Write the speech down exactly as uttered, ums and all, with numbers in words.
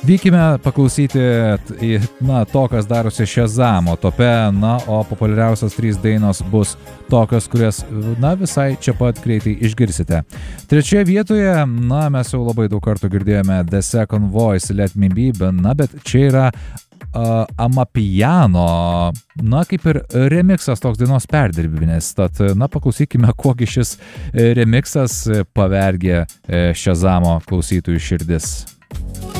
Vykime paklausyti, na, to, kas darosi Shazamo tope, na, o populiariausios trys dainos bus tokios, kurias, na, visai čia pat greitai išgirsite. Trečioje vietoje, na, mes jau labai daug kartų girdėjome The Second Voice, Let Me Be, na, bet čia yra uh, Amapiano, na, kaip ir remixas toks dainos perdirbinės, tad, na, paklausykime, kokį šis remixas pavergė Shazamo klausytojų širdis.